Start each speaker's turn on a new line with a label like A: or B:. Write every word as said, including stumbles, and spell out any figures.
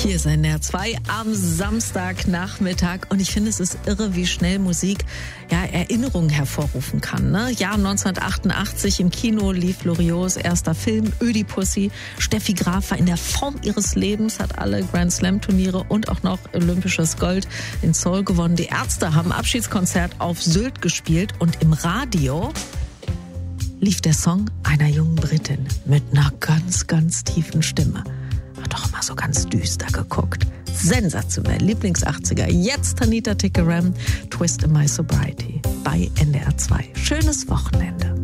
A: Hier ist N D R zwei am Samstagnachmittag und ich finde, es ist irre, wie schnell Musik ja Erinnerungen hervorrufen kann. Ne? Jahr neunzehnhundertachtundachtzig im Kino lief Loriots erster Film Ödipussy. Steffi Graf war in der Form ihres Lebens, hat alle Grand Slam Turniere und auch noch olympisches Gold in Seoul gewonnen. Die Ärzte haben Abschiedskonzert auf Sylt gespielt und im Radio lief der Song einer jungen Britin mit einer ganz, ganz tiefen Stimme. Hat doch immer so ganz düster geguckt. Sensationell. Lieblings-achtziger. Jetzt Tanita Tikaram, Twist in My Sobriety bei N D R zwei. Schönes Wochenende.